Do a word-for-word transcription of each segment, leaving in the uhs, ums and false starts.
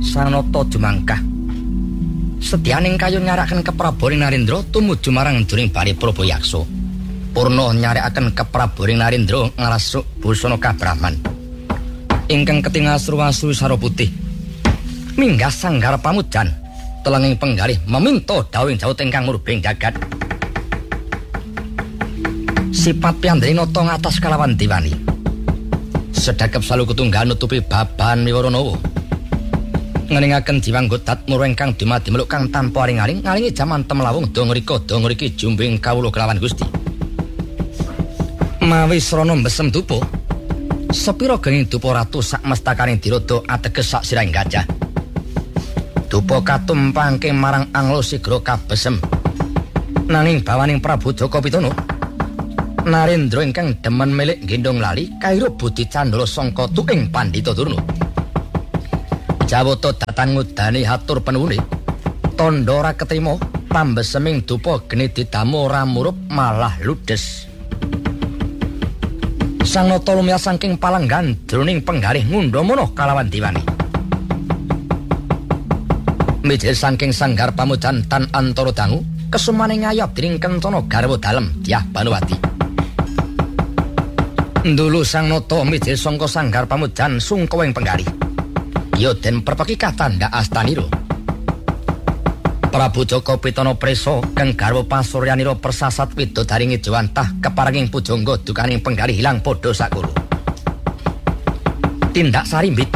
Sanata jumangkah sedyaning kayun nyarakaken keprabaning Narendra tumuju marang juring Bali Prabayaksa. Purna nyarakaken keprabaning Narendra ngrasuk busana kabraman ingkang ketingal asru-asru sara putih minggah sanggar pamujan telenging penggalih meminta dawuhing jawut ingkang murbing jagat. Sipat piyambane nata ngatos kalawan diwani sedhekep salu ketunggal nutupi baban Miwaranawa ngeningaken jiwang godat mura ingkang dumadi meluk kang tanpa aring-aring ngalingi jaman temlawung do ngrika do ngriki jumbing kawula kelawan Gusti. Mawi srana mbesem dupa sepira genging dupa ratu sak mestakaning dirodo ateges sak sirahing gajah. Dupa katumpangke marang anglo sigra kabesem nanging bawaning Prabu Jaka Pitana Narendra ingkang demen milik gendong lali kairup budi candala sangka tuing Pandhita Durna. Jawata datan ngudani hatur penuwune tandha ora ketrima pambeseming dupa geni didamu ora murup malah ludes. Sang nata lumya saking palenggan jroning penggalih ngundha mono kalawan diwani. Mijil saking sanggar pamujan tan antara dangu kesumane ngayap dening Kencana garwa dalem Dyah Banowati. Ndulu sang nata mijil sangka sanggar pamujan sungkawing penggalih. Ya den perpeki katandhak astanira. Prabu Jaka Pitana prisa kang garwa pasuryanira persasat widodari ngejawantah keparenging pujangga dukaning penggalih hilang padha sakala. Tindak sarimbit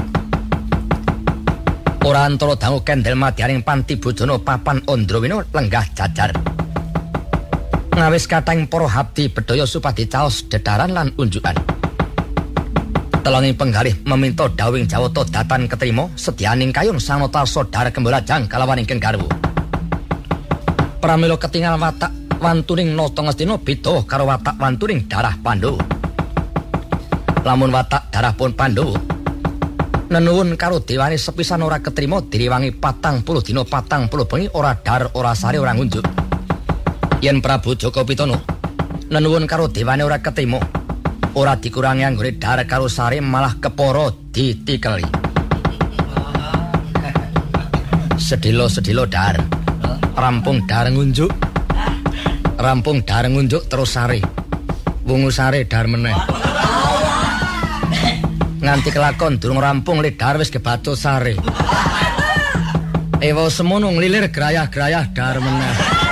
ora antara dangu kendel madyaning panti bojana papan Andrawina lenggah jajar. Ngawis kathahing para habdi bedhaya supadi caos dedaran lan unjukan. Telenging penggalih meminta dawuhing jawata datan ketrima sedyaning kayun sanata saudara kembolajang kalawan ingkang garwa. Pramila ketingal watak wantuning nata Ngastina beda karo watak wantuning darah Pandhawa. Lamun watak darah pun Pandhawa nenuwun karo dewane sepisan ora ketrima diriwangi patang puluh dina patang puluh bengi ora dar ora sare ora ngunjuk. Yen Prabu Jaka Pitana nenuwun karo dewane ora ketrima ora dikurangi anggone dar karo sare malah kepara ditikeli. Sedilo-sedilo dar rampung dar ngunjuk rampung dar ngunjuk terus sare wungu sare dar meneh nganti kelakon durung rampung le dar wis kebacut sare ewa semono nglilir grayah-grayah dar meneh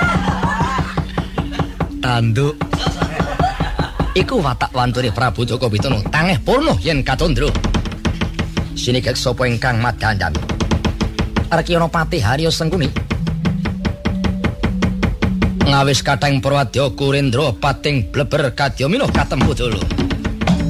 tanduk iku watak wantune Prabu Jaka Pitana tangeh purna yen katondra sinigek sapa ingkang madandami Arkyana Patih Harya Sengkuni ngawis kathahing Prawadya Kurendra pating bleber kadya minuh katempu dulu.